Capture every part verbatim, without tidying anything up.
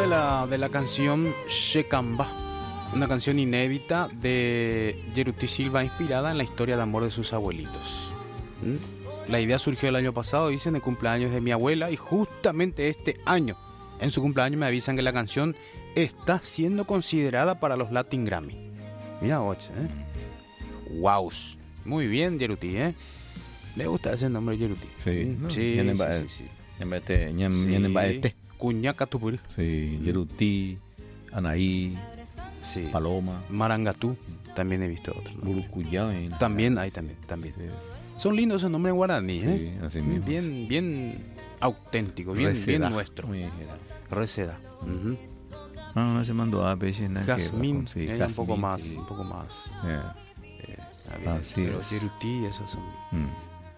la, de la canción Shekamba, una canción inédita de Yeruti Silva inspirada en la historia de amor de sus abuelitos. ¿Mm? La idea surgió el año pasado, dicen, el cumpleaños de mi abuela, y justamente este año, en su cumpleaños, me avisan que la canción está siendo considerada para los Latin Grammy. Mira, ocho, ¿eh? Wow. Muy bien, Yeruti, ¿eh? Le gusta ese nombre, Yeruti. Sí, ¿Mm? no, sí, sí, sí, sí. Ñembete, ñembete. Cuñaca Tupuri. Sí, Yeruti, Anaí, sí. Paloma, Marangatú, también he visto otros. Burucuyá. También hay, también, también. Sí, sí. Son lindos esos nombres en guaraní, ¿eh? Sí, así mismo. Bien, bien auténtico, bien, bien nuestro. Receda. Uh-huh. No, no se mandó a veces nada. Jazmín, sí, Jazmín, un poco más, sí. un poco más. Yeah. Eh, así pero es. Yeruti, esos son. Mm.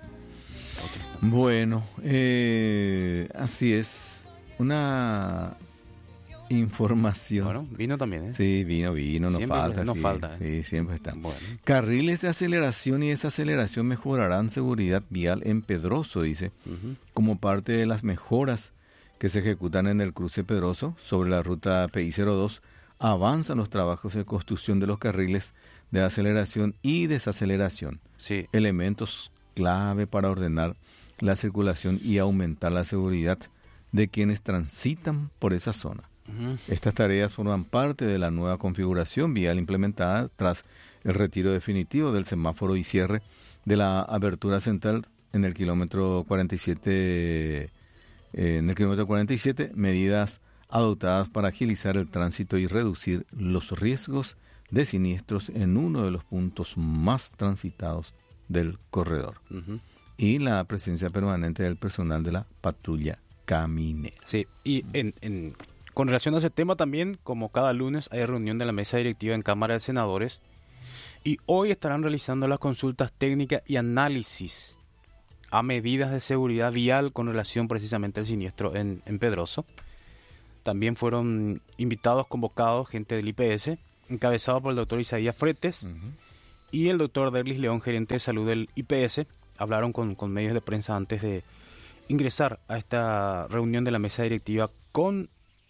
Bueno, eh, así es. Una información. Bueno, vino también, ¿eh? Sí, vino, vino, no siempre falta. No sí, falta, ¿eh? Sí, siempre está. Bueno. Carriles de aceleración y desaceleración mejorarán seguridad vial en Pedroso, dice, uh-huh. como parte de las mejoras que se ejecutan en el cruce Pedroso sobre la ruta P I cero dos. Avanzan los trabajos de construcción de los carriles de aceleración y desaceleración. Sí. Elementos clave para ordenar la circulación y aumentar la seguridad de quienes transitan por esa zona. Uh-huh. Estas tareas forman parte de la nueva configuración vial implementada tras el retiro definitivo del semáforo y cierre de la abertura central en el kilómetro cuarenta y siete, eh, en el kilómetro cuarenta y siete, medidas adoptadas para agilizar el tránsito y reducir los riesgos de siniestros en uno de los puntos más transitados del corredor. Uh-huh. Y la presencia permanente del personal de la patrulla caminera. Sí, y en, en, con relación a ese tema también, como cada lunes hay reunión de la mesa directiva en Cámara de Senadores, y hoy estarán realizando las consultas técnicas y análisis a medidas de seguridad vial con relación precisamente al siniestro en, en Pedroso. También fueron invitados, convocados, gente del I P S, encabezado por el doctor Isaías Fretes, uh-huh. y el doctor Derlis León, gerente de salud del I P S. Hablaron con, con medios de prensa antes de ingresar a esta reunión de la mesa directiva con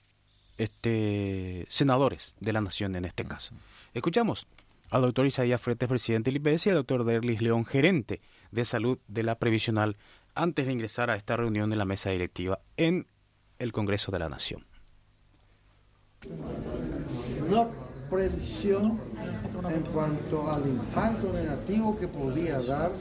este senadores de la nación en este caso. Escuchamos al doctor Isaías Fretes, presidente del I P S, y al doctor Derlis León, gerente de salud de la previsional, antes de ingresar a esta reunión de la mesa directiva en el Congreso de la Nación. Una previsión en cuanto al impacto negativo que podía dar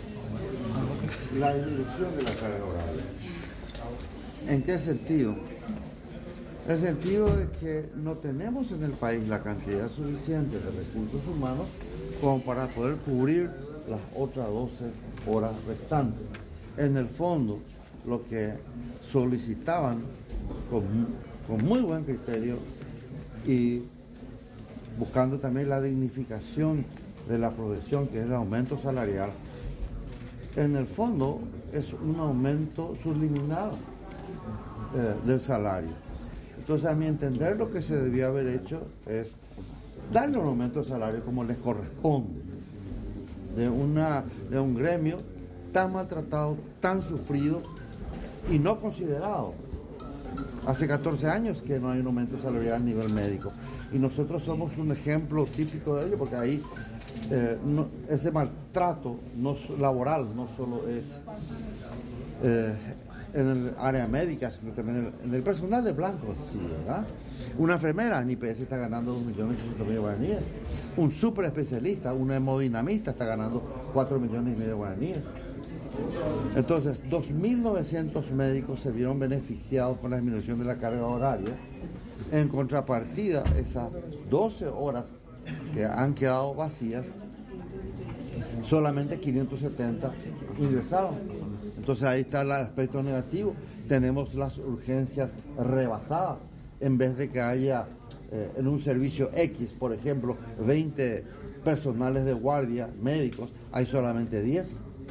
la disminución de la carga horaria. ¿En qué sentido? En el sentido de que no tenemos en el país la cantidad suficiente de recursos humanos como para poder cubrir las otras doce horas restantes. En el fondo, lo que solicitaban con, con muy buen criterio y buscando también la dignificación de la profesión, que es el aumento salarial, en el fondo es un aumento subliminal eh, del salario. Entonces, a mi entender, lo que se debió haber hecho es darle un aumento de salario como les corresponde, de, una, de un gremio tan maltratado, tan sufrido y no considerado. Hace catorce años que no hay un aumento salarial a nivel médico, y nosotros somos un ejemplo típico de ello, porque ahí eh, no, ese maltrato no, laboral no solo es eh, en el área médica, sino también en el, en el personal de blancos, sí, ¿verdad? Una enfermera en I P S está ganando dos millones ochocientos mil guaraníes, un super especialista, un hemodinamista está ganando cuatro millones y medio de guaraníes. Entonces, dos mil novecientos médicos se vieron beneficiados con la disminución de la carga horaria. En contrapartida, esas doce horas que han quedado vacías, solamente quinientos setenta ingresaron. Entonces, ahí está el aspecto negativo. Tenemos las urgencias rebasadas. En vez de que haya eh, en un servicio X, por ejemplo, veinte personales de guardia médicos, hay solamente diez.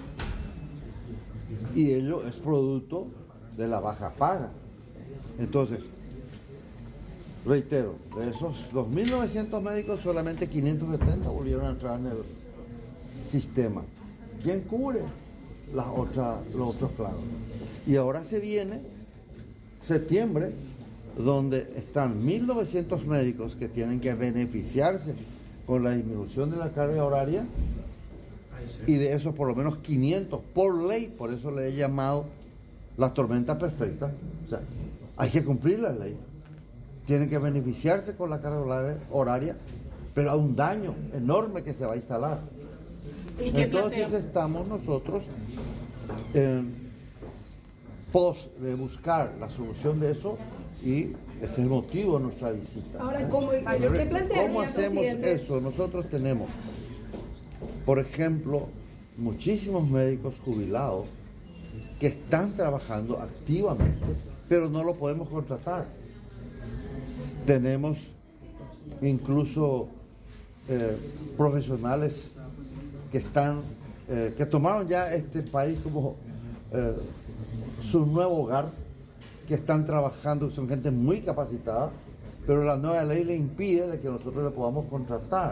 Y ello es producto de la baja paga. Entonces, reitero, de esos dos mil novecientos médicos, solamente quinientos setenta volvieron a entrar en el sistema. ¿Quién cubre las otras, los otros planos? Y ahora se viene septiembre, donde están mil novecientos médicos que tienen que beneficiarse con la disminución de la carga horaria, y de esos por lo menos quinientos por ley, por eso le he llamado la tormenta perfecta. O sea, hay que cumplir la ley, tienen que beneficiarse con la carga horaria, pero a un daño enorme que se va a instalar. Entonces estamos nosotros en pos de buscar la solución de eso, y ese es el motivo de nuestra visita. Ahora, ¿cómo, ¿qué plantearía, ¿Cómo hacemos presidente? eso? Nosotros tenemos, por ejemplo, muchísimos médicos jubilados que están trabajando activamente, pero no lo podemos contratar. Tenemos incluso eh, profesionales que están, eh, que tomaron ya este país como eh, su nuevo hogar, que están trabajando, son gente muy capacitada, pero la nueva ley le impide de que nosotros le podamos contratar.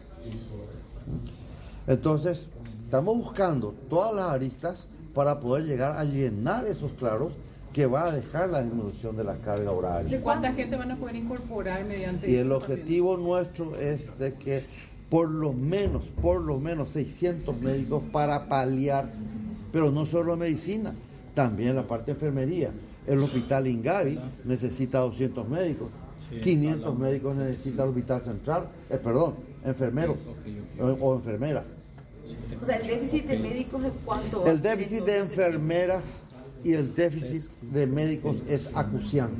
Entonces, estamos buscando todas las aristas para poder llegar a llenar esos claros que va a dejar la disminución de la carga horaria. ¿De cuánta gente van a poder incorporar mediante Y el estos objetivo pacientes? nuestro es de que por lo menos, por lo menos seiscientos médicos para paliar, pero no solo medicina, también la parte de enfermería. El hospital Ingavi necesita doscientos médicos, quinientos médicos necesita el hospital central, eh, perdón, enfermeros o, o enfermeras. O sea, el déficit de médicos, ¿de cuánto va a El ser déficit de entonces? enfermeras y el déficit de médicos es acuciante.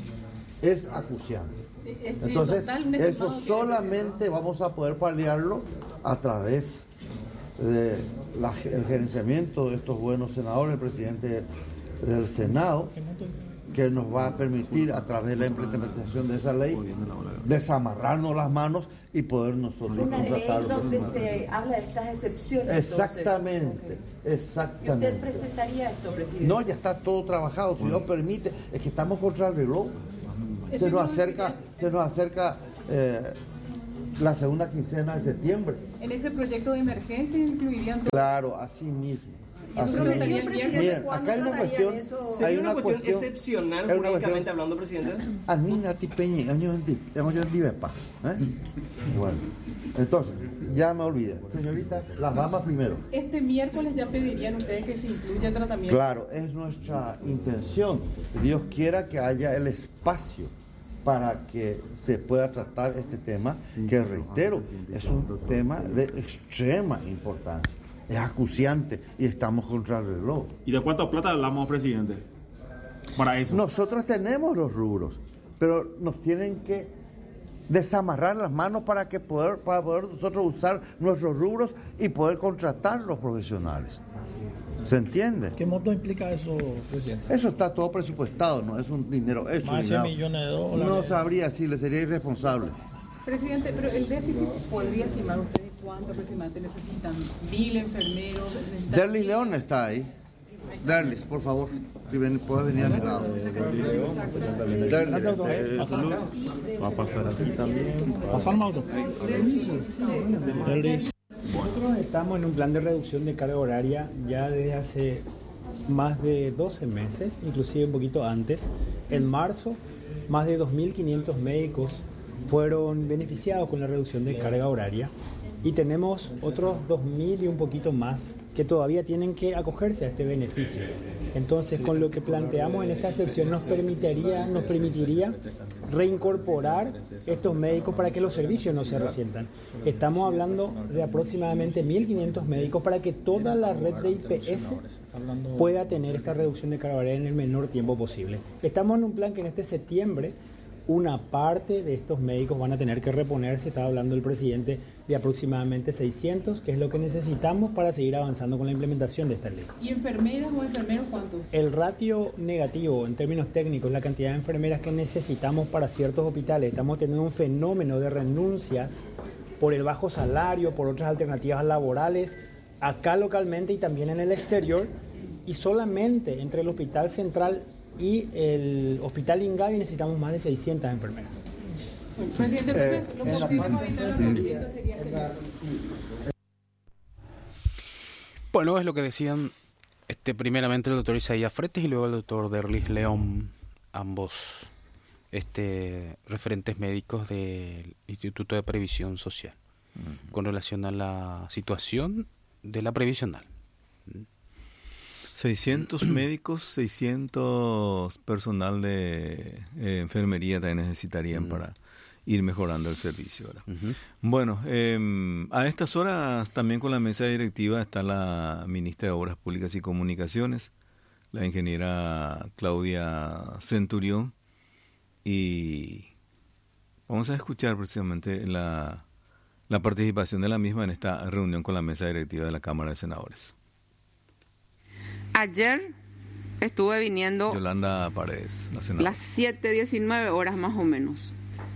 Es acuciante. Este, Entonces, total, un eso estimado que- solamente vamos a poder paliarlo a través del gerenciamiento de estos buenos senadores, el presidente del Senado, que nos va a permitir, a través de la implementación de esa ley, desamarrarnos las manos y poder nosotros Una ley contratar. donde se habla de estas excepciones. Exactamente, entonces. ¿Y exactamente. usted presentaría esto, presidente? No, ya está todo trabajado, si Dios permite, es que estamos contra el reloj. Eso Se nos no acerca, se nos acerca eh, la segunda quincena de septiembre. En ese proyecto de emergencia incluirían todo. Claro, así mismo. Eso Así se mismo. trataría el viernes. Miren, ¿Cuándo acá hay una tratarían cuestión, eso? hay ¿Sería una una cuestión cuestión excepcional es una jurídicamente cuestión- hablando, presidente? Anina tipeñe, año en di- año en divepa, ¿eh? Bueno, entonces, ya me olvidé. Señorita, las damas primero. Este miércoles ya pedirían ustedes que se incluya el tratamiento. Claro, es nuestra intención. Dios quiera que haya el espacio para que se pueda tratar este tema, que reitero, es un tema de extrema importancia, es acuciante y estamos contra el reloj. ¿Y de cuánta plata hablamos, presidente? Para eso. Nosotros tenemos los rubros, pero nos tienen que desamarrar las manos para que poder, para poder nosotros usar nuestros rubros y poder contratar los profesionales. ¿Se entiende? ¿Qué monto implica eso, presidente? Eso está todo presupuestado, no es un dinero hecho. Más de ni cien nada. millones de dólares. No sabría decirle, sería irresponsable. Presidente, pero el déficit, ¿podría estimar ustedes cuánto aproximadamente necesitan? ¿Mil enfermeros? necesitan Derlis mil- León está ahí. Derlis, por favor, si ven, puedes venir a mi lado. Derlis. Va a pasar aquí también. Pasa al auto. Derlis. Nosotros estamos en un plan de reducción de carga horaria ya desde hace más de doce meses, inclusive un poquito antes. En marzo, más de dos mil quinientos médicos fueron beneficiados con la reducción de carga horaria y tenemos otros dos mil y un poquito más que todavía tienen que acogerse a este beneficio. Entonces, con lo que planteamos en esta excepción nos permitiría, nos permitiría reincorporar estos médicos para que los servicios no se resientan. Estamos hablando de aproximadamente mil quinientos médicos para que toda la red de I P S pueda tener esta reducción de carga horaria en el menor tiempo posible. Estamos en un plan que en este septiembre una parte de estos médicos van a tener que reponerse, estaba hablando el presidente, de aproximadamente seiscientos, que es lo que necesitamos para seguir avanzando con la implementación de esta ley. ¿Y enfermeras o enfermeros cuántos? El ratio negativo en términos técnicos, la cantidad de enfermeras que necesitamos para ciertos hospitales, estamos teniendo un fenómeno de renuncias por el bajo salario, por otras alternativas laborales, acá localmente y también en el exterior, y solamente entre el Hospital Central y el Hospital Ingavi necesitamos más de seiscientas enfermeras. Presidente, entonces, Eh, lo en la posible parte- para evitar la tormenta sería que... Bueno, es lo que decían este primeramente el doctor Isaías Fretes y luego el doctor Derlis León, ambos este, referentes médicos del Instituto de Previsión Social uh-huh. con relación a la situación de la previsional. seiscientos médicos, seiscientos personal de eh, enfermería también necesitarían uh-huh. para ir mejorando el servicio, ¿verdad? Uh-huh. Bueno, eh, a estas horas también con la mesa directiva está la ministra de Obras Públicas y Comunicaciones, la ingeniera Claudia Centurión, y vamos a escuchar precisamente la, la participación de la misma en esta reunión con la mesa directiva de la Cámara de Senadores. Ayer estuve viniendo Yolanda Paredes, la senadora. Las siete diecinueve horas más o menos.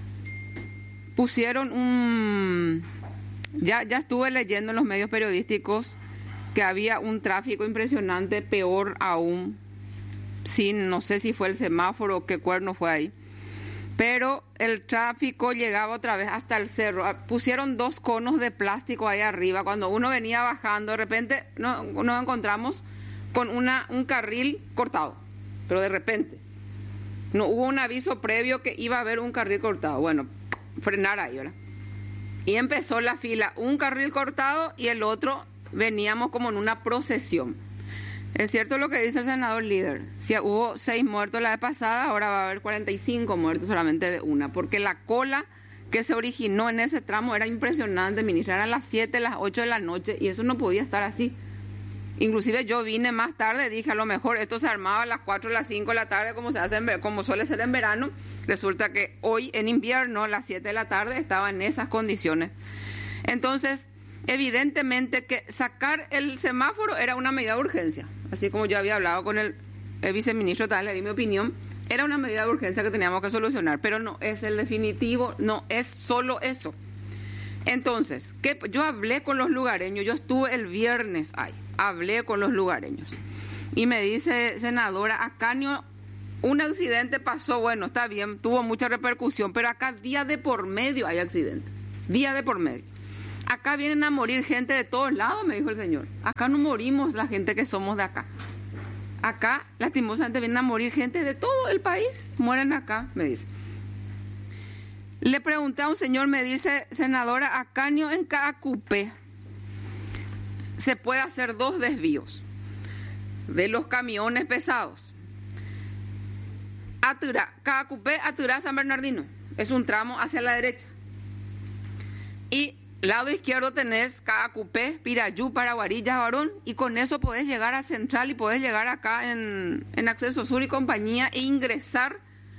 Pusieron un... Ya, ya estuve leyendo en los medios periodísticos que había un tráfico impresionante, peor aún, sin, no sé si fue el semáforo o qué cuerno fue ahí, pero el tráfico llegaba otra vez hasta el cerro. Pusieron dos conos de plástico ahí arriba. Cuando uno venía bajando, de repente no, nos encontramos con una, un carril cortado, pero de repente. No hubo un aviso previo que iba a haber un carril cortado. Bueno, frenar ahí, ¿verdad? Y empezó la fila, un carril cortado y el otro veníamos como en una procesión. Es cierto lo que dice el senador líder. Si hubo seis muertos la vez pasada, ahora va a haber cuarenta y cinco muertos solamente de una, porque la cola que se originó en ese tramo era impresionante, ministra. Eran las siete, las ocho de la noche y eso no podía estar así. Inclusive yo vine más tarde, dije a lo mejor esto se armaba a las cuatro, a las cinco de la tarde como se hace en, como suele ser en verano. Resulta que hoy en invierno a las siete de la tarde estaba en esas condiciones. Entonces, evidentemente que sacar el semáforo era una medida de urgencia. Así como yo había hablado con el, el viceministro, tal, le di mi opinión, era una medida de urgencia que teníamos que solucionar, pero no es el definitivo, no es solo eso. Entonces, ¿qué? Yo hablé con los lugareños, yo estuve el viernes ahí, hablé con los lugareños y me dice, senadora, acá no, un accidente pasó, bueno, está bien, tuvo mucha repercusión, pero acá día de por medio hay accidente, día de por medio. Acá vienen a morir gente de todos lados, me dijo el señor. Acá no morimos la gente que somos de acá. Acá, lastimosamente, vienen a morir gente de todo el país. Mueren acá, me dice. Le pregunté a un señor, me dice, senadora, acá en Caacupé se puede hacer dos desvíos de los camiones pesados. Aturá, Caacupé, Aturá, San Bernardino. Es un tramo hacia la derecha. Y lado izquierdo tenés Caacupé, Pirayú, Paraguarillas, Barón, y con eso podés llegar a Central y podés llegar acá en, en Acceso Sur y compañía e ingresar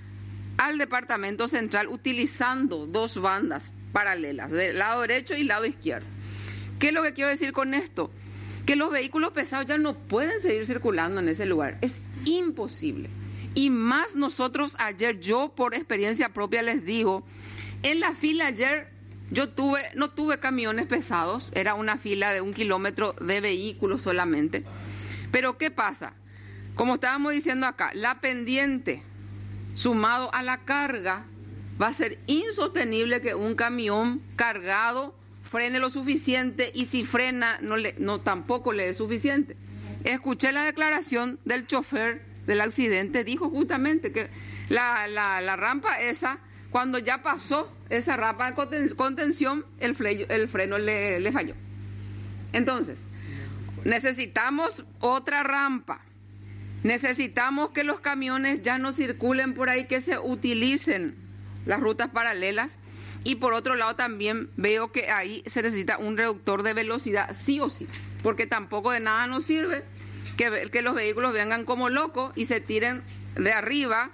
al departamento central utilizando dos bandas paralelas, del lado derecho y lado izquierdo. ¿Qué es lo que quiero decir con esto? Que los vehículos pesados ya no pueden seguir circulando en ese lugar. Es imposible. Y más nosotros ayer, yo por experiencia propia les digo, en la fila ayer yo tuve, no tuve camiones pesados, era una fila de un kilómetro de vehículos solamente. Pero ¿qué pasa? Como estábamos diciendo acá, la pendiente sumado a la carga va a ser insostenible que un camión cargado frene lo suficiente y si frena no, le, no tampoco le es suficiente. Escuché la declaración del chofer del accidente, dijo justamente que la, la, la rampa esa, cuando ya pasó esa rampa de contención, el, fle, el freno le, le falló. Entonces, necesitamos otra rampa. Necesitamos que los camiones ya no circulen por ahí, que se utilicen las rutas paralelas. Y por otro lado también veo que ahí se necesita un reductor de velocidad sí o sí, porque tampoco de nada nos sirve que, que los vehículos vengan como locos y se tiren de arriba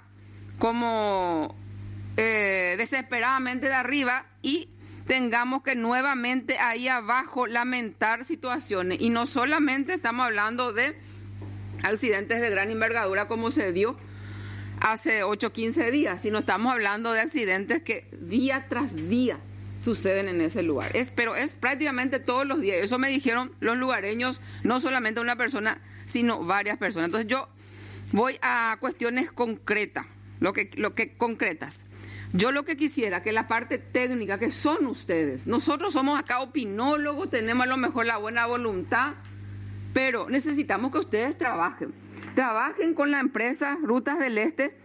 como eh, desesperadamente de arriba y tengamos que nuevamente ahí abajo lamentar situaciones. Y no solamente estamos hablando de accidentes de gran envergadura como se dio hace ocho o quince días, sino estamos hablando de accidentes que día tras día suceden en ese lugar. Es, pero es prácticamente todos los días. Eso me dijeron los lugareños, no solamente una persona, sino varias personas. Entonces yo voy a cuestiones concretas, lo que, lo que concretas. Yo lo que quisiera que la parte técnica, que son ustedes, nosotros somos acá opinólogos, tenemos a lo mejor la buena voluntad, pero necesitamos que ustedes trabajen. Trabajen con la empresa Rutas del Este,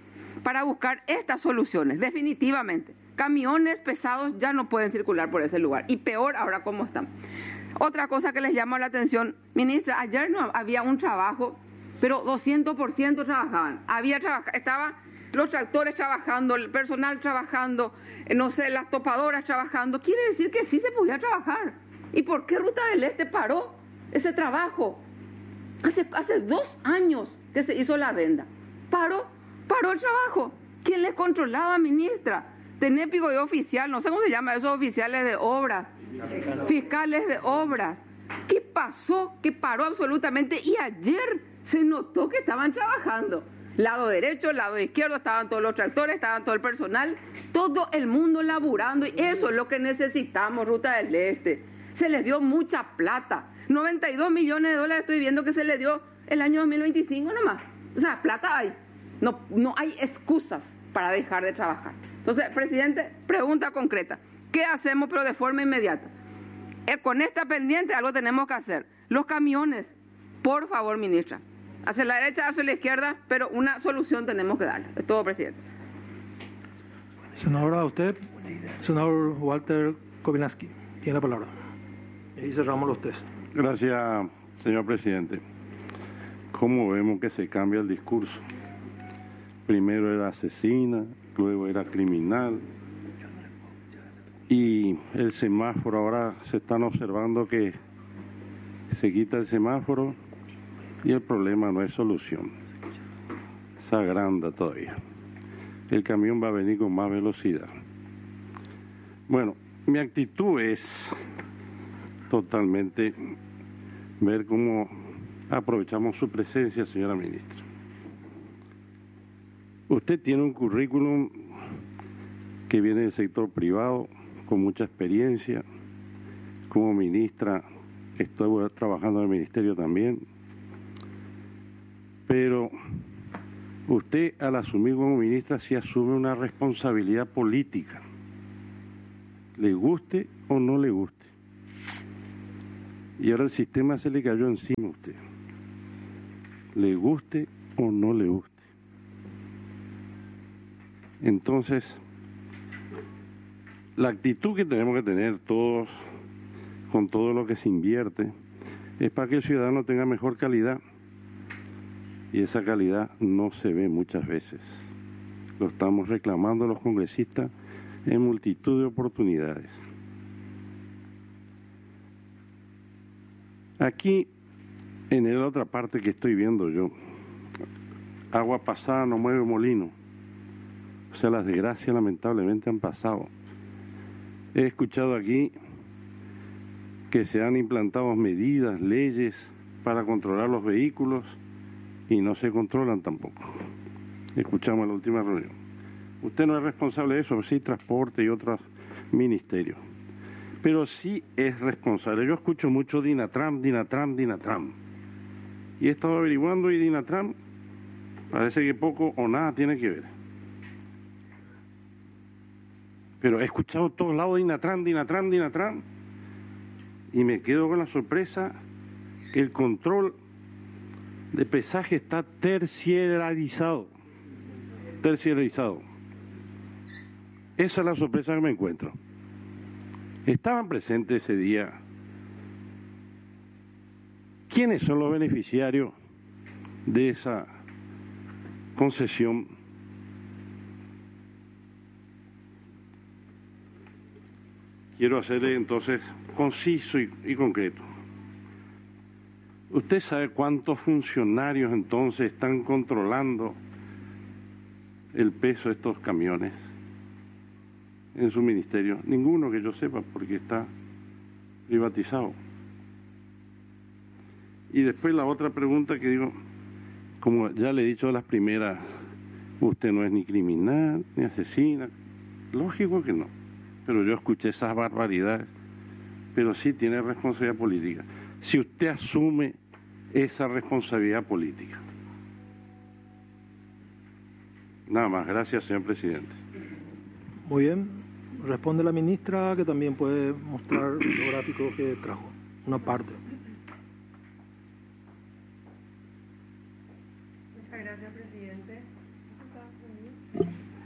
para buscar estas soluciones, definitivamente. Camiones pesados ya no pueden circular por ese lugar, y peor ahora como están. Otra cosa que les llama la atención, ministra, ayer no había un trabajo, pero doscientos por ciento trabajaban. Había trabaja, estaba los tractores trabajando, el personal trabajando, eh, no sé, las topadoras trabajando. Quiere decir que sí se podía trabajar. ¿Y por qué Ruta del Este paró ese trabajo? Hace, hace dos años que se hizo la venda. Paró, paró el trabajo. ¿Quién les controlaba, ministra? Tenépico y oficial, no sé cómo se llama esos oficiales de obras, fiscales de obras. ¿Qué pasó? Que paró absolutamente, y ayer se notó que estaban trabajando. Lado derecho, lado izquierdo, estaban todos los tractores, estaban todo el personal, todo el mundo laburando, y eso es lo que necesitamos, Ruta del Este. Se les dio mucha plata, noventa y dos millones de dólares estoy viendo que se les dio el año dos mil veinticinco nomás. O sea, plata hay, no, no hay excusas para dejar de trabajar. Entonces, presidente, pregunta concreta, ¿qué hacemos pero de forma inmediata? Eh, con esta pendiente algo tenemos que hacer. Los camiones, por favor, ministra, hacia la derecha, hacia la izquierda, pero una solución tenemos que darle. Es todo, presidente. Senadora, usted, senador Walter Kobinaski, tiene la palabra. Y ahí cerramos los test. Gracias, señor presidente. ¿Cómo vemos que se cambia el discurso? Primero era asesina, luego era criminal. Y el semáforo, ahora se están observando que se quita el semáforo y el problema no es solución. Se agranda todavía. El camión va a venir con más velocidad. Bueno, mi actitud es totalmente ver cómo aprovechamos su presencia, señora ministra. Usted tiene un currículum que viene del sector privado, con mucha experiencia. Como ministra, estoy trabajando en el ministerio también. Pero usted, al asumir como ministra, sí asume una responsabilidad política. Le guste o no le guste. Y ahora el sistema se le cayó encima a usted. Le guste o no le guste. Entonces, la actitud que tenemos que tener todos, con todo lo que se invierte, es para que el ciudadano tenga mejor calidad. Y esa calidad no se ve muchas veces. Lo estamos reclamando los congresistas en multitud de oportunidades. Aquí, en la otra parte que estoy viendo yo, agua pasada no mueve molino. O sea, las desgracias lamentablemente han pasado. He escuchado aquí que se han implantado medidas, leyes para controlar los vehículos y no se controlan tampoco. Escuchamos en la última reunión. Usted no es responsable de eso, sí, transporte y otros ministerios. Pero sí es responsable. Yo escucho mucho Dinatram, Dinatram, Dinatram. Y he estado averiguando y Dinatram parece que poco o nada tiene que ver. Pero he escuchado todos lados Dinatram, Dinatram, Dinatram. Y me quedo con la sorpresa que el control de pesaje está terciarizado. Terciarizado. Esa es la sorpresa que me encuentro. Estaban presentes ese día. ¿Quiénes son los beneficiarios de esa concesión? Quiero hacerle entonces conciso y, y concreto. ¿Usted sabe cuántos funcionarios entonces están controlando el peso de estos camiones en su ministerio? Ninguno que yo sepa, porque está privatizado. Y después la otra pregunta que digo, como ya le he dicho a las primeras, usted no es ni criminal, ni asesina. Lógico que no. Pero yo escuché esas barbaridades. Pero sí tiene responsabilidad política. Si usted asume esa responsabilidad política. Nada más. Gracias, señor presidente. Muy bien. Responde la ministra, que también puede mostrar los gráficos que trajo. Una parte. Muchas gracias, presidente.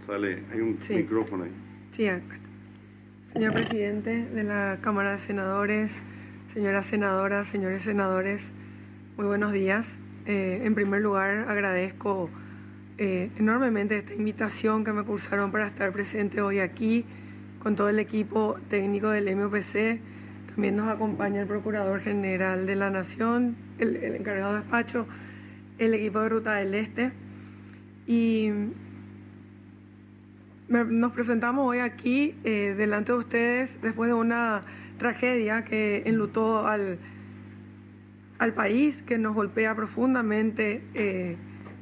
sale, hay un Sí. micrófono ahí. Sí, acá. Señor presidente de la Cámara de Senadores, señoras senadoras, señores senadores, muy buenos días. Eh, en primer lugar, agradezco eh, enormemente esta invitación que me cursaron para estar presente hoy aquí con todo el equipo técnico del M O P C. También nos acompaña el Procurador General de la Nación, el, el encargado de despacho, el equipo de Ruta del Este. Y nos presentamos hoy aquí eh, delante de ustedes después de una tragedia que enlutó al, al país, que nos golpea profundamente, eh,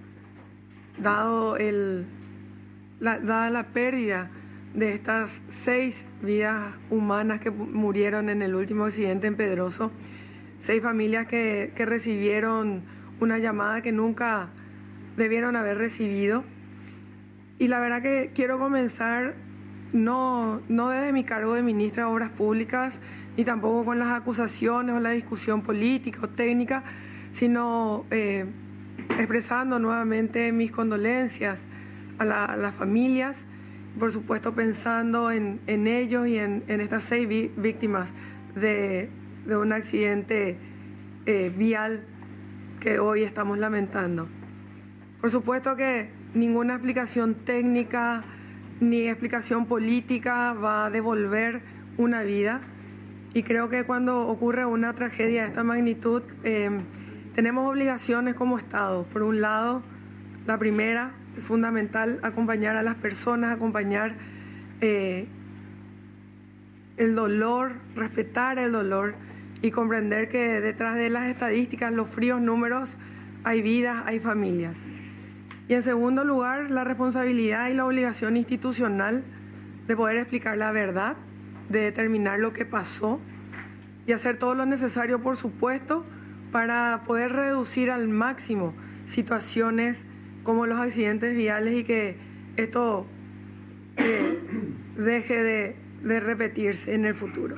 dado el, la, dada la pérdida de estas seis vidas humanas que murieron en el último accidente en Pedroso, seis familias que, que recibieron una llamada que nunca debieron haber recibido. Y la verdad que quiero comenzar no, no desde mi cargo de ministra de Obras Públicas, ni tampoco con las acusaciones o la discusión política o técnica, sino eh, expresando nuevamente mis condolencias a, la, a las familias, por supuesto pensando en, en ellos y en, en estas seis vi, víctimas de, de un accidente eh, vial que hoy estamos lamentando. Por supuesto que ninguna explicación técnica ni explicación política va a devolver una vida, y creo que cuando ocurre una tragedia de esta magnitud eh, tenemos obligaciones como Estado. Por un lado, la primera, es fundamental, acompañar a las personas, acompañar eh, el dolor, respetar el dolor y comprender que detrás de las estadísticas, los fríos números, hay vidas, hay familias. Y en segundo lugar, la responsabilidad y la obligación institucional de poder explicar la verdad, de determinar lo que pasó y hacer todo lo necesario, por supuesto, para poder reducir al máximo situaciones como los accidentes viales y que esto eh, deje de, de repetirse en el futuro.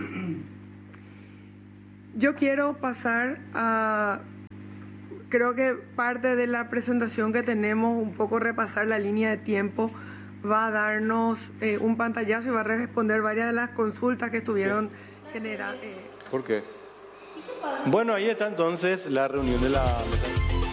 Yo quiero pasar a... Creo que parte de la presentación que tenemos, un poco repasar la línea de tiempo, va a darnos eh, un pantallazo y va a responder varias de las consultas que estuvieron generadas. Eh. ¿Por qué? Bueno, ahí está entonces la reunión de la mesa.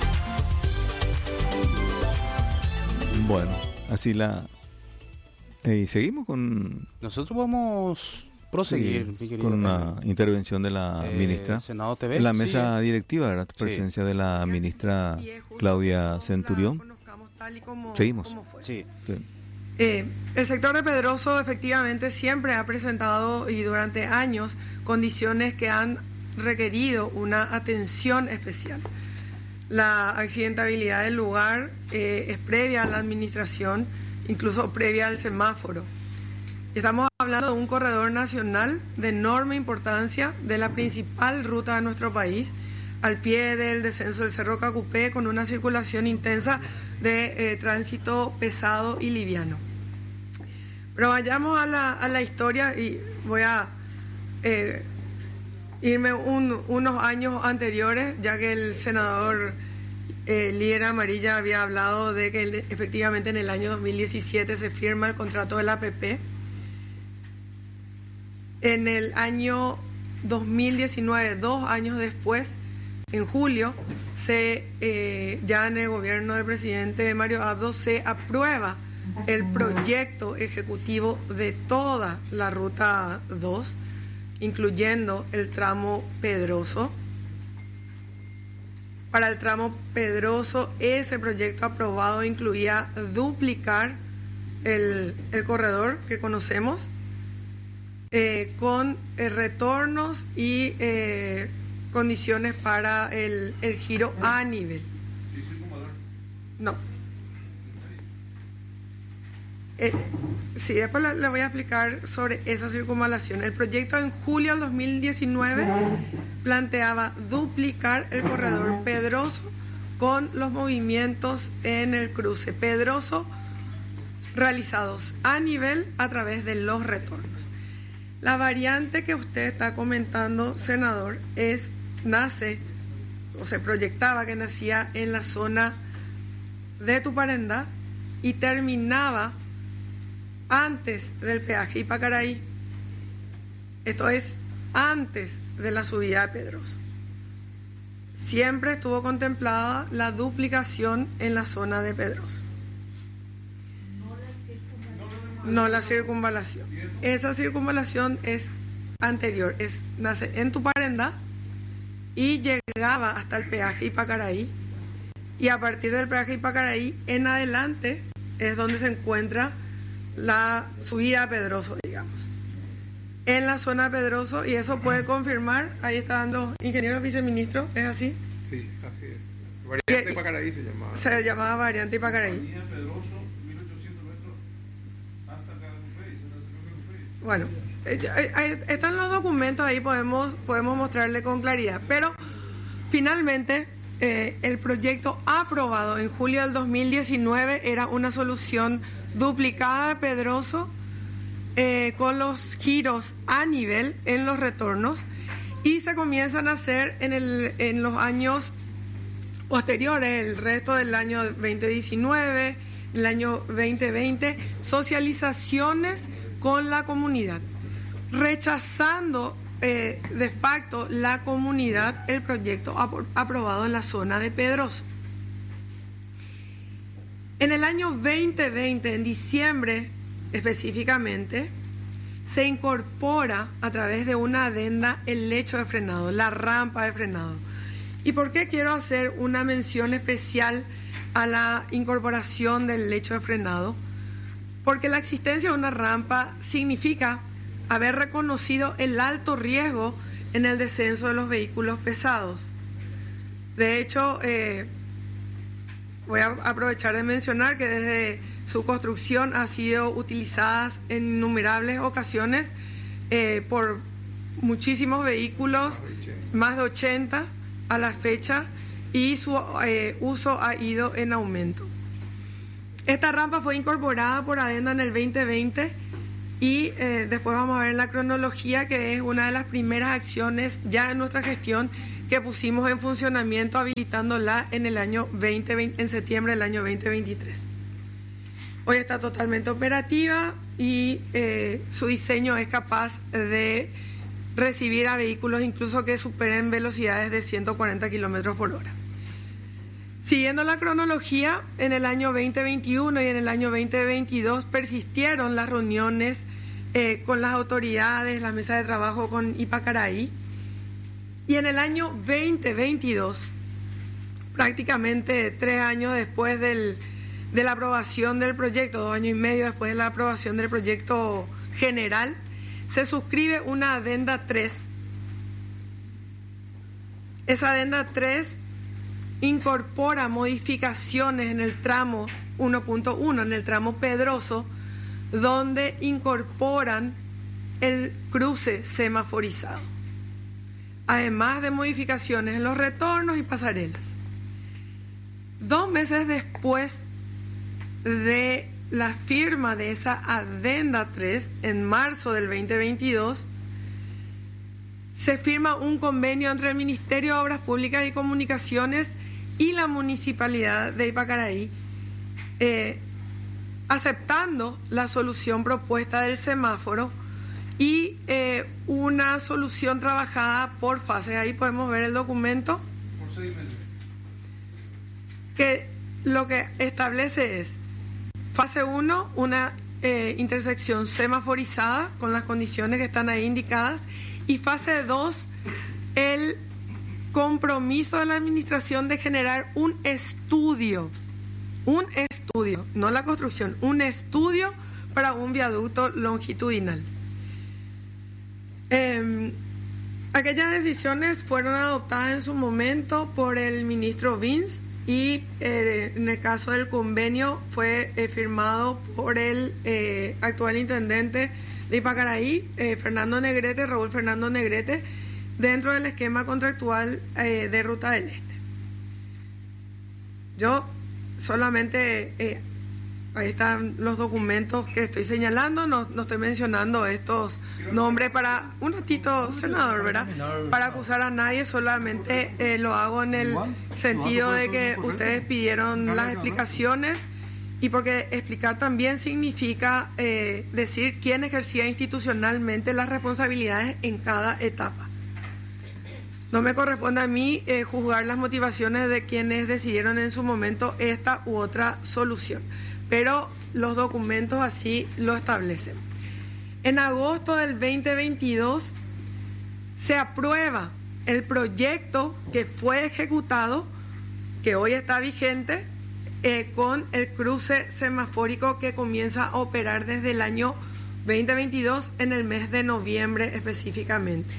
Bueno, así la... Eh, seguimos con... Nosotros vamos... proseguir sí, con una intervención de la eh, ministra Senado T V, en la mesa sí. directiva, ¿verdad? Presencia sí. de la ministra Claudia Centurión. Como, Seguimos. Como fue. Sí. Sí. Eh, el sector de Pedroso efectivamente siempre ha presentado y durante años condiciones que han requerido una atención especial. La accidentabilidad del lugar eh, es previa a la administración, incluso previa al semáforo. Estamos hablando de un corredor nacional de enorme importancia, de la principal ruta de nuestro país, al pie del descenso del Cerro Cacupé, con una circulación intensa de eh, tránsito pesado y liviano. Pero vayamos a la, a la historia y voy a eh, irme un, unos años anteriores, ya que el senador eh, líder Amarilla había hablado de que efectivamente en el año dos mil diecisiete se firma el contrato del A P P. En el año dos mil diecinueve, dos años después, en julio, se eh, ya en el gobierno del presidente Mario Abdo se aprueba el proyecto ejecutivo de toda la Ruta dos, incluyendo el tramo Pedroso. Para el tramo Pedroso, ese proyecto aprobado incluía duplicar el, el corredor que conocemos, Eh, con eh, retornos y eh, condiciones para el, el giro a nivel. No. Eh, sí, después le, le voy a explicar sobre esa circunvalación. El proyecto en julio del dos mil diecinueve planteaba duplicar el corredor Pedroso con los movimientos en el cruce Pedroso realizados a nivel a través de los retornos. La variante que usted está comentando, senador, es nace o se proyectaba que nacía en la zona de Tuparendá y terminaba antes del peaje Ipacaraí. Esto es antes de la subida de Pedroso. Siempre estuvo contemplada la duplicación en la zona de Pedroso. No la circunvalación. Esa circunvalación es anterior, es, nace en Tuparendá y llegaba hasta el peaje Ipacaraí. Y a partir del peaje Ipacaraí en adelante es donde se encuentra la subida a Pedroso, digamos. En la zona de Pedroso, y eso puede confirmar, ahí están los ingenieros viceministros, ¿es así? Sí, así es. Variante Ipacaraí se llamaba. Se llamaba variante Ipacaraí. Bueno, eh, están los documentos ahí, podemos, podemos mostrarle con claridad. Pero finalmente, eh, el proyecto aprobado en julio del dos mil diecinueve era una solución duplicada de Pedroso, eh, con los giros a nivel en los retornos, y se comienzan a hacer en, el, en los años posteriores, el resto del año veinte diecinueve, el año veinte veinte, socializaciones con la comunidad, rechazando eh, de facto la comunidad el proyecto ap- aprobado en la zona de Pedroso. En el año veinte veinte, en diciembre específicamente, se incorpora a través de una adenda el lecho de frenado, la rampa de frenado. ¿Y por qué quiero hacer una mención especial a la incorporación del lecho de frenado? Porque la existencia de una rampa significa haber reconocido el alto riesgo en el descenso de los vehículos pesados. De hecho, eh, voy a aprovechar de mencionar que desde su construcción ha sido utilizada en innumerables ocasiones eh, por muchísimos vehículos, más de ochenta a la fecha, y su eh, uso ha ido en aumento. Esta rampa fue incorporada por adenda en el veinte veinte y eh, después vamos a ver en la cronología que es una de las primeras acciones ya en nuestra gestión que pusimos en funcionamiento, habilitándola en el año veinte veinte, en septiembre del año veinte veintitrés. Hoy está totalmente operativa y eh, su diseño es capaz de recibir a vehículos incluso que superen velocidades de ciento cuarenta kilómetros por hora. Siguiendo la cronología, en el año veinte veintiuno y en el año veinte veintidós persistieron las reuniones eh, con las autoridades, la mesa de trabajo con Ipacaraí, y en el año veinte veintidós, prácticamente tres años después del, de la aprobación del proyecto, dos años y medio después de la aprobación del proyecto general, se suscribe una adenda tres. Esa adenda tres incorpora modificaciones en el tramo uno punto uno, en el tramo Pedroso, donde incorporan el cruce semaforizado, además de modificaciones en los retornos y pasarelas. Dos meses después de la firma de esa adenda tres, en marzo del veinte veintidós, se firma un convenio entre el Ministerio de Obras Públicas y Comunicaciones y la Municipalidad de Ipacaraí, eh, aceptando la solución propuesta del semáforo y eh, una solución trabajada por fases. Ahí podemos ver el documento, Por seis meses. que lo que establece es fase uno, una eh, intersección semaforizada con las condiciones que están ahí indicadas, y fase dos, el compromiso de la administración de generar un estudio, un estudio, no la construcción, un estudio para un viaducto longitudinal. Eh, aquellas decisiones fueron adoptadas en su momento por el ministro Vince y eh, en el caso del convenio fue eh, firmado por el eh, actual intendente de Ipacaraí, eh, Fernando Negrete, Raúl Fernando Negrete, dentro del esquema contractual eh, de Ruta del Este. Yo solamente, eh, ahí están los documentos que estoy señalando, no, no estoy mencionando estos nombres para un ratito, senador, ¿verdad? Para acusar a nadie, solamente eh, lo hago en el sentido de que ustedes pidieron las explicaciones y porque explicar también significa eh, decir quién ejercía institucionalmente las responsabilidades en cada etapa. No me corresponde a mí eh, juzgar las motivaciones de quienes decidieron en su momento esta u otra solución, pero los documentos así lo establecen. En agosto del veinte veintidós se aprueba el proyecto que fue ejecutado, que hoy está vigente, eh, con el cruce semafórico que comienza a operar desde el año veinte veintidós en el mes de noviembre específicamente.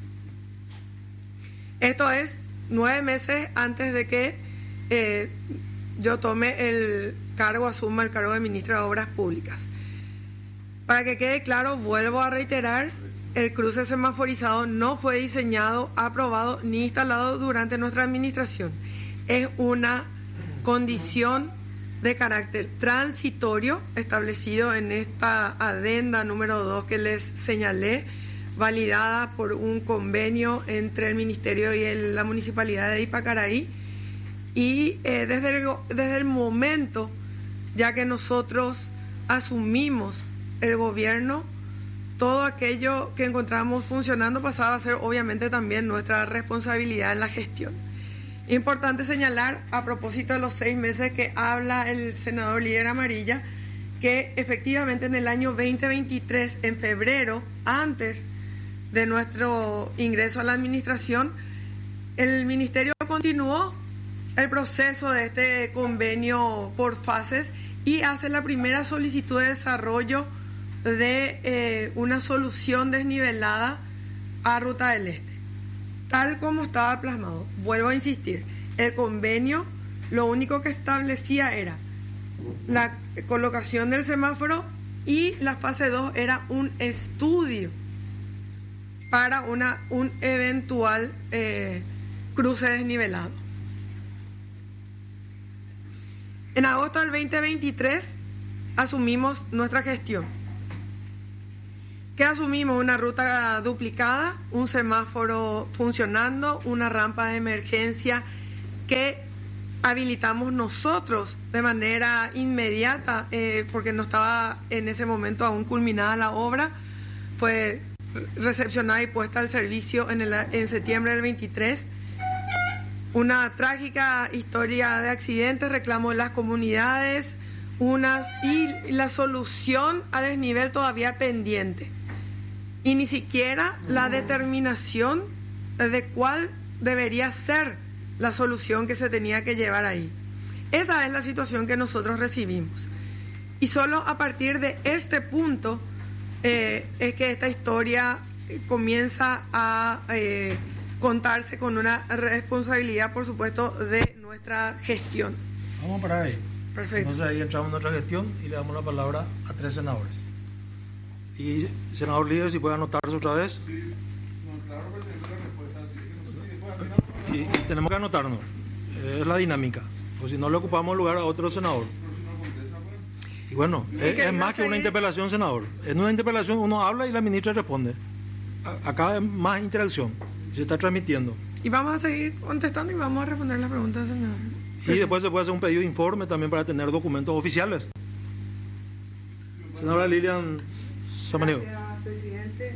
Esto es nueve meses antes de que eh, yo tome el cargo, asuma el cargo de ministra de Obras Públicas. Para que quede claro, vuelvo a reiterar, el cruce semaforizado no fue diseñado, aprobado ni instalado durante nuestra administración. Es una condición de carácter transitorio establecido en esta adenda número dos que les señalé, validada por un convenio entre el Ministerio y el, la Municipalidad de Ipacaraí, y eh, desde, el, desde el momento ya que nosotros asumimos el gobierno, todo aquello que encontramos funcionando pasaba a ser obviamente también nuestra responsabilidad en la gestión. Importante señalar, a propósito de los seis meses que habla el senador líder Amarilla, que efectivamente en el año veinte veintitrés, en febrero, antes de nuestro ingreso a la administración, el Ministerio continuó el proceso de este convenio por fases y hace la primera solicitud de desarrollo de eh, una solución desnivelada a Ruta del Este, tal como estaba plasmado. Vuelvo a insistir, el convenio lo único que establecía era la colocación del semáforo y la fase dos era un estudio para una, un eventual eh, cruce desnivelado. En agosto del veinte veintitrés asumimos nuestra gestión. ¿Qué asumimos? Una ruta duplicada, un semáforo funcionando, una rampa de emergencia que habilitamos nosotros de manera inmediata, eh, porque no estaba en ese momento aún culminada la obra. Fue recepcionada y puesta al servicio en, el, en septiembre del veintitrés. Una trágica historia de accidentes, reclamo de las comunidades, unas y la solución a desnivel todavía pendiente. Y ni siquiera la determinación de cuál debería ser la solución que se tenía que llevar ahí. Esa es la situación que nosotros recibimos. Y solo a partir de este punto eh, es que esta historia comienza a eh, contarse con una responsabilidad, por supuesto, de nuestra gestión. Vamos a parar ahí. Perfecto. Entonces ahí entramos en nuestra gestión y le damos la palabra a tres senadores. Y senador líder, si puede anotarse otra vez. Y, y tenemos que anotarnos. Es la dinámica. Pues si no le ocupamos el lugar a otro senador. Y bueno, es, es más que una interpelación, senador. En una interpelación uno habla y la ministra responde. A, acá es más interacción. Se está transmitiendo. Y vamos a seguir contestando y vamos a responder las preguntas, senador. Y después se puede hacer un pedido de informe también para tener documentos oficiales. Senadora Lilian Samaniego. Gracias, presidente.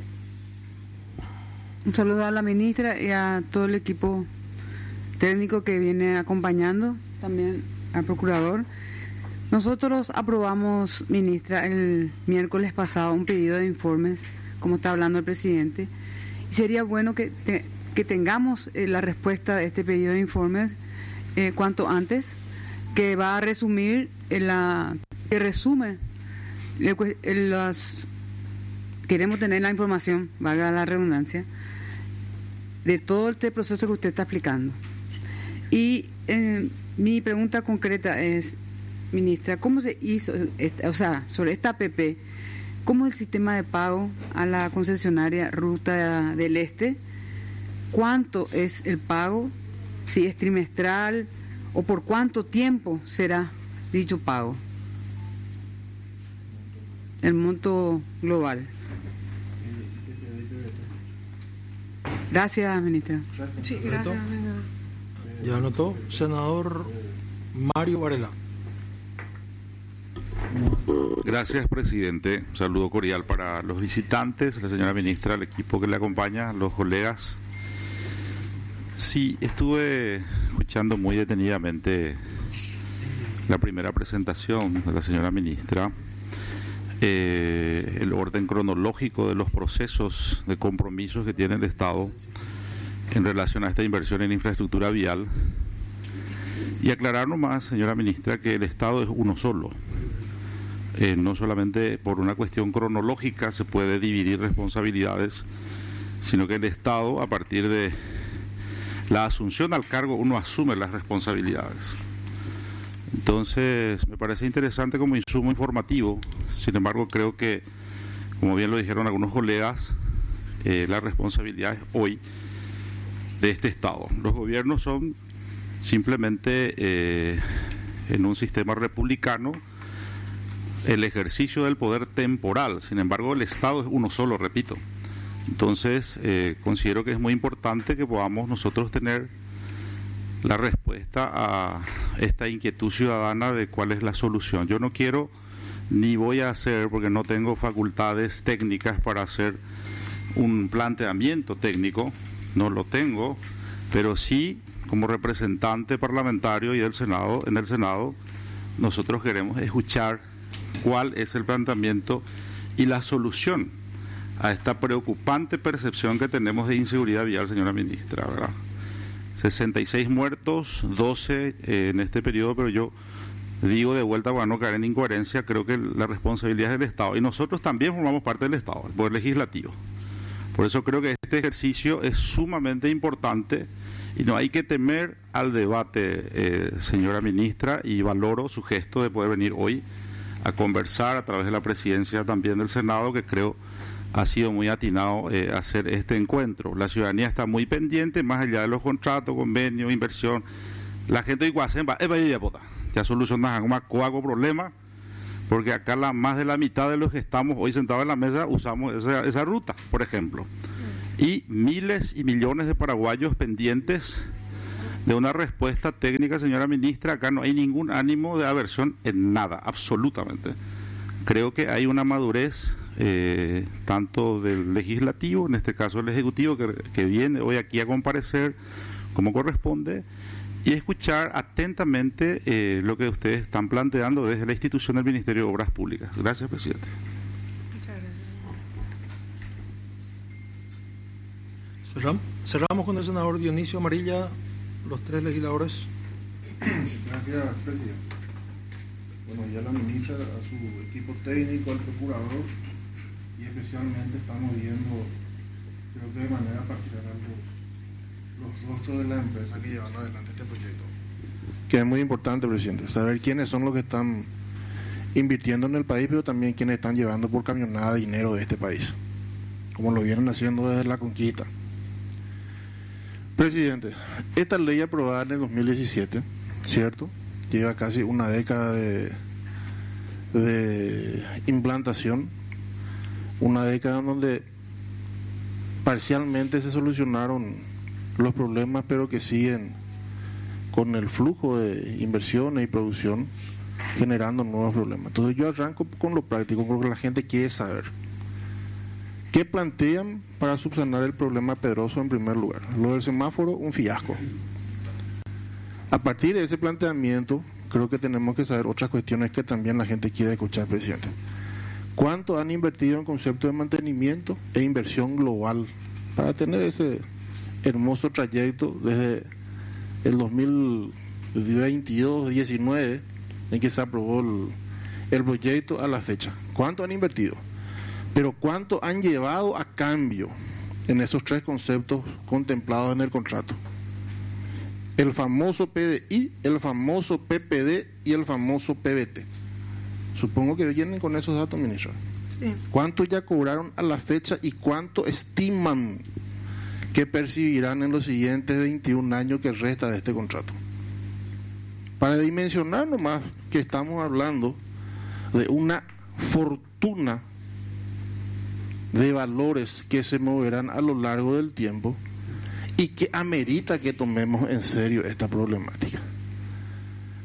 Un saludo a la ministra y a todo el equipo técnico que viene acompañando, también al procurador. Nosotros aprobamos, ministra, el miércoles pasado un pedido de informes, como está hablando el presidente, y sería bueno que, te, que tengamos eh, la respuesta de este pedido de informes eh, cuanto antes, que va a resumir, en la, que resume en las, queremos tener la información, valga la redundancia, de todo este proceso que usted está explicando. Y eh, mi pregunta concreta es, ministra, ¿cómo se hizo, esta, o sea, sobre esta A P P, cómo es el sistema de pago a la concesionaria Ruta del Este? ¿Cuánto es el pago? Si es trimestral o por cuánto tiempo será dicho pago. El monto global. Gracias, ministra. Sí, gracias. Ya anotó. Senador Mario Varela. Gracias, presidente. Un saludo cordial para los visitantes, la señora ministra, el equipo que le acompaña, los colegas. Sí, estuve escuchando muy detenidamente la primera presentación de la señora ministra, eh, el orden cronológico de los procesos de compromisos que tiene el Estado en relación a esta inversión en infraestructura vial, y aclarar nomás, señora ministra, que el Estado es uno solo. Eh, no solamente por una cuestión cronológica se puede dividir responsabilidades, sino que el Estado, a partir de la asunción al cargo, uno asume las responsabilidades. Entonces, me parece interesante como insumo informativo. Sin embargo, creo que, como bien lo dijeron algunos colegas, eh, la responsabilidad es hoy de este Estado. Los gobiernos son simplemente, eh, en un sistema republicano, el ejercicio del poder temporal. Sin embargo, el Estado es uno solo, repito. Entonces, eh, considero que es muy importante que podamos nosotros tener la respuesta a esta inquietud ciudadana de cuál es la solución. Yo no quiero ni voy a hacer, porque no tengo facultades técnicas para hacer un planteamiento técnico, no lo tengo, pero sí, como representante parlamentario y del Senado, en el Senado, nosotros queremos escuchar cuál es el planteamiento y la solución a esta preocupante percepción que tenemos de inseguridad vial, señora ministra, ¿verdad? sesenta y seis muertos, doce eh, en este periodo, pero yo digo de vuelta, para no caer en incoherencia, creo que la responsabilidad es del Estado, y nosotros también formamos parte del Estado, el Poder Legislativo. Por eso creo que este ejercicio es sumamente importante y no hay que temer al debate, eh, señora ministra, y valoro su gesto de poder venir hoy a conversar a través de la presidencia también del Senado, que creo ha sido muy atinado eh, hacer este encuentro. La ciudadanía está muy pendiente, más allá de los contratos, convenios, inversión. La gente de Iguacén ya solucionan más cuago problema, porque acá la, más de la mitad de los que estamos hoy sentados en la mesa usamos esa, esa ruta, por ejemplo. Y miles y millones de paraguayos pendientes de una respuesta técnica, señora ministra. Acá no hay ningún ánimo de aversión en nada, absolutamente. Creo que hay una madurez eh, tanto del legislativo, en este caso el ejecutivo, que, que viene hoy aquí a comparecer como corresponde y escuchar atentamente eh, lo que ustedes están planteando desde la institución del Ministerio de Obras Públicas. Gracias, presidente. Muchas gracias. Cerramos, cerramos con el senador Dionisio Amarilla, los tres legisladores. Gracias, presidente. Bueno, ya la ministra, a su equipo técnico, al procurador, y especialmente estamos viendo, creo que de manera parcial, los, los rostros de las empresas que llevan adelante este proyecto. Que es muy importante, presidente, saber quiénes son los que están invirtiendo en el país, pero también quiénes están llevando por camionada dinero de este país, como lo vienen haciendo desde la conquista. Presidente, esta ley aprobada en el dos mil diecisiete, ¿cierto?, lleva casi una década de, de implantación, una década en donde parcialmente se solucionaron los problemas, pero que siguen con el flujo de inversiones y producción generando nuevos problemas. Entonces yo arranco con lo práctico, porque la gente quiere saber qué plantean para subsanar el problema Pedroso. En primer lugar, lo del semáforo, un fiasco. A partir de ese planteamiento, creo que tenemos que saber otras cuestiones que también la gente quiere escuchar, presidente. ¿Cuánto han invertido en concepto de mantenimiento e inversión global para tener ese hermoso trayecto desde el dos mil veintidós diecinueve, en que se aprobó el, el proyecto, a la fecha? ¿Cuánto han invertido? Pero ¿cuánto han llevado a cambio en esos tres conceptos contemplados en el contrato? El famoso P D I, el famoso P P D y el famoso P B T. Supongo que vienen con esos datos, ministro. Sí. ¿Cuánto ya cobraron a la fecha y cuánto estiman que percibirán en los siguientes veintiún años que resta de este contrato? Para dimensionar nomás que estamos hablando de una fortuna de valores que se moverán a lo largo del tiempo y que amerita que tomemos en serio esta problemática.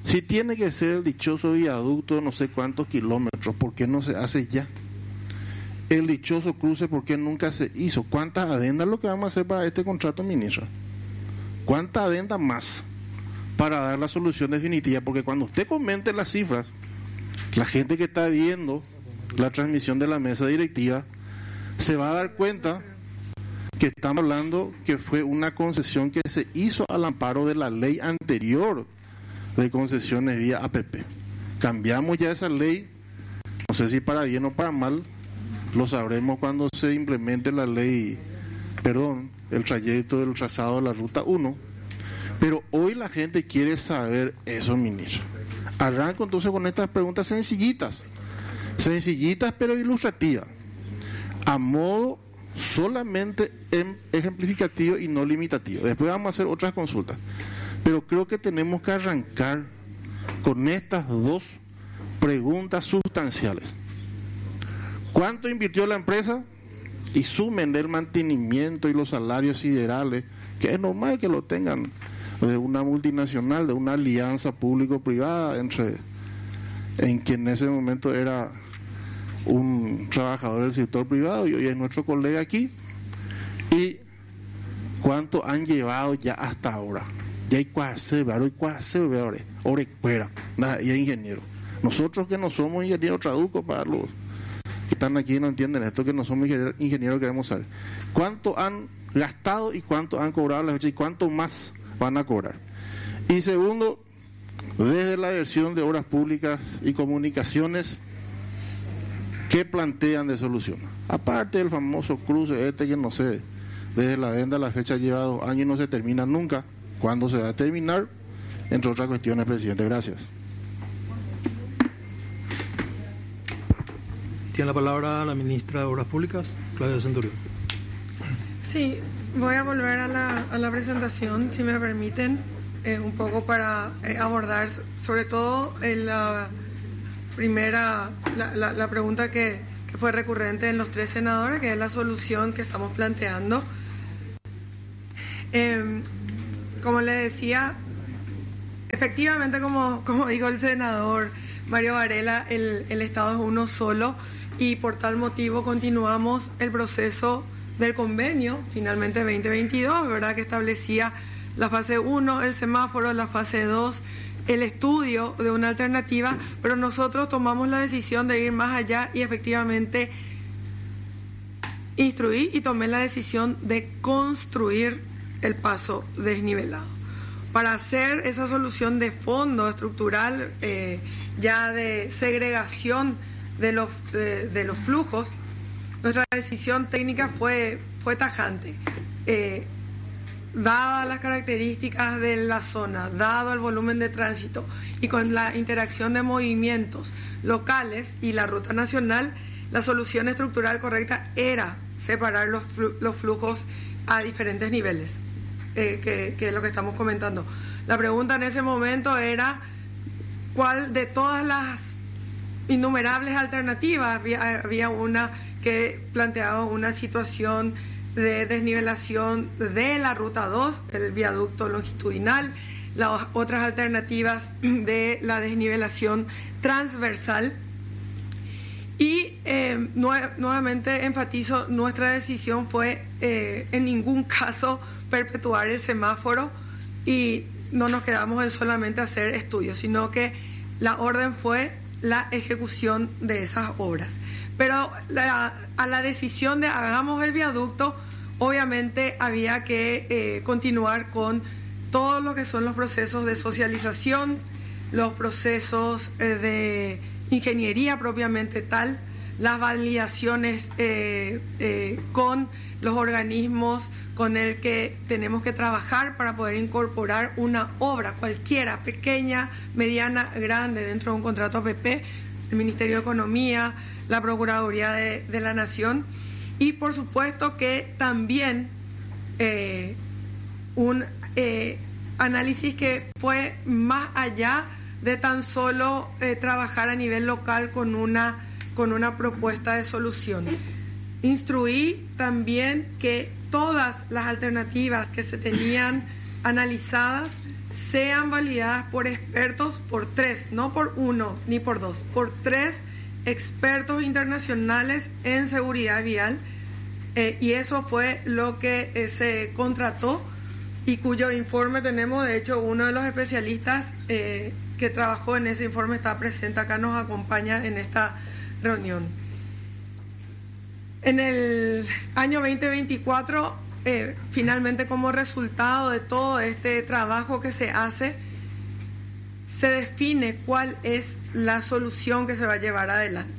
Si tiene que ser el dichoso viaducto de no sé cuántos kilómetros, ¿por qué no se hace ya? El dichoso cruce, ¿por qué nunca se hizo? ¿Cuántas adendas es lo que vamos a hacer para este contrato, ministro? ¿Cuántas adendas más para dar la solución definitiva? Porque cuando usted comente las cifras, la gente que está viendo la transmisión de la mesa directiva se va a dar cuenta que estamos hablando que fue una concesión que se hizo al amparo de la ley anterior de concesiones vía A P P. Cambiamos ya esa ley, no sé si para bien o para mal, lo sabremos cuando se implemente la ley, perdón, el trayecto del trazado de la ruta uno, pero hoy la gente quiere saber eso, ministro. Arranco entonces con estas preguntas sencillitas, sencillitas pero ilustrativas, a modo solamente ejemplificativo y no limitativo. Después vamos a hacer otras consultas, pero creo que tenemos que arrancar con estas dos preguntas sustanciales. ¿Cuánto invirtió la empresa? Y sumen el mantenimiento y los salarios siderales, que es normal que lo tengan de una multinacional, de una alianza público-privada entre en quien en ese momento era un trabajador del sector privado y hoy es nuestro colega aquí. Y cuánto han llevado ya hasta ahora. Ya hay cuase, hay cuase, ahora fuera, y hay ingeniero. Nosotros que no somos ingenieros, traduzco para los que están aquí y no entienden esto, que no somos ingenieros, queremos saber cuánto han gastado y cuánto han cobrado las fechas y cuánto más van a cobrar. Y segundo, desde la versión de Obras Públicas y Comunicaciones, ¿qué plantean de solución? Aparte del famoso cruce este que no sé, desde la adenda la fecha lleva dos años y no se termina nunca. ¿Cuándo se va a terminar? Entre otras cuestiones, presidente. Gracias. Tiene la palabra la ministra de Obras Públicas, Claudia Centurión. Sí, voy a volver a la, a la presentación, si me permiten, eh, un poco para eh, abordar sobre todo en la primera, la, la, la pregunta que, que fue recurrente en los tres senadores, que es la solución que estamos planteando. Eh, como les decía, efectivamente, como, como dijo el senador Mario Varela, el, el Estado es uno solo y por tal motivo continuamos el proceso del convenio, finalmente veinte veintidós, ¿verdad?, que establecía la fase uno, el semáforo, la fase dos, el estudio de una alternativa, pero nosotros tomamos la decisión de ir más allá y efectivamente instruí y tomé la decisión de construir el paso desnivelado. Para hacer esa solución de fondo estructural, eh, ya de segregación de los, de, de los flujos, nuestra decisión técnica fue, fue tajante. Eh, dadas las características de la zona, dado el volumen de tránsito y con la interacción de movimientos locales y la ruta nacional, la solución estructural correcta era separar los, flu, los flujos a diferentes niveles, eh, que, que es lo que estamos comentando. La pregunta en ese momento era cuál de todas las innumerables alternativas, había, había una que planteaba una situación de desnivelación de la ruta dos, el viaducto longitudinal, las otras alternativas de la desnivelación transversal. Y eh, nue- nuevamente enfatizo, nuestra decisión fue eh, en ningún caso perpetuar el semáforo y no nos quedamos en solamente hacer estudios, sino que la orden fue la ejecución de esas obras. Pero la, a la decisión de hagamos el viaducto, obviamente había que eh, continuar con todo lo que son los procesos de socialización, los procesos eh, de ingeniería propiamente tal, las validaciones eh, eh, con los organismos con el que tenemos que trabajar para poder incorporar una obra cualquiera, pequeña, mediana, grande, dentro de un contrato A P P, el Ministerio de Economía, la Procuraduría de, de la Nación, y por supuesto que también eh, un eh, análisis que fue más allá de tan solo eh, trabajar a nivel local con una, con una propuesta de solución. Instruí también que todas las alternativas que se tenían analizadas sean validadas por expertos, por tres, no por uno ni por dos, por tres expertos internacionales en seguridad vial, eh, y eso fue lo que eh, se contrató y cuyo informe tenemos. De hecho, uno de los especialistas eh, que trabajó en ese informe está presente acá, nos acompaña en esta reunión. En el año veinte veinticuatro, eh, finalmente, como resultado de todo este trabajo que se hace, se define cuál es la solución que se va a llevar adelante.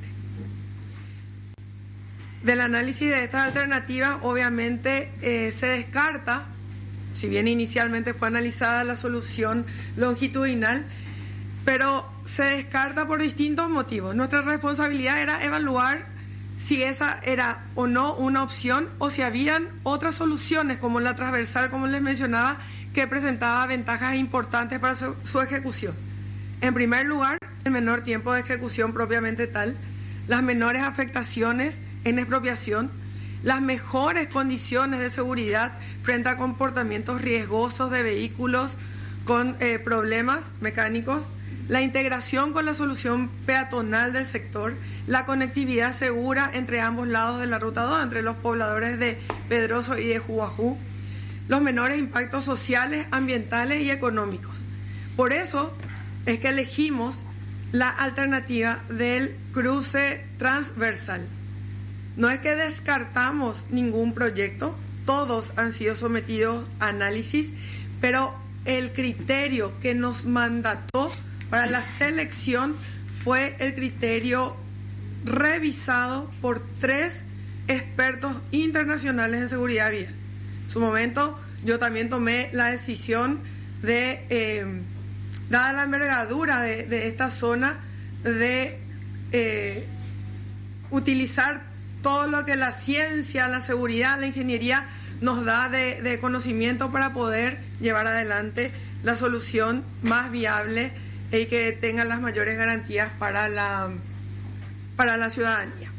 Del análisis de estas alternativas, obviamente, eh, se descarta, si bien inicialmente fue analizada la solución longitudinal, pero se descarta por distintos motivos. Nuestra responsabilidad era evaluar si esa era o no una opción, o si habían otras soluciones, como la transversal, como les mencionaba, que presentaba ventajas importantes para su, su ejecución. En primer lugar, el menor tiempo de ejecución propiamente tal, las menores afectaciones en expropiación, las mejores condiciones de seguridad frente a comportamientos riesgosos de vehículos con eh, problemas mecánicos, la integración con la solución peatonal del sector, la conectividad segura entre ambos lados de la Ruta dos, entre los pobladores de Pedroso y de Juajú, los menores impactos sociales, ambientales y económicos. Por eso es que elegimos la alternativa del cruce transversal. No es que descartamos ningún proyecto, todos han sido sometidos a análisis, pero el criterio que nos mandató para la selección fue el criterio revisado por tres expertos internacionales en seguridad vial. En su momento yo también tomé la decisión de, eh, dada la envergadura de, de esta zona, de eh, utilizar todo lo que la ciencia, la seguridad, la ingeniería nos da de, de conocimiento para poder llevar adelante la solución más viable y que tenga las mayores garantías para la, para la ciudadanía.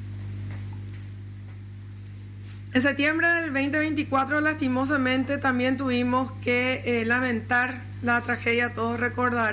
En septiembre del veinte veinticuatro, lastimosamente, también tuvimos que eh, lamentar la tragedia, todos recordarán,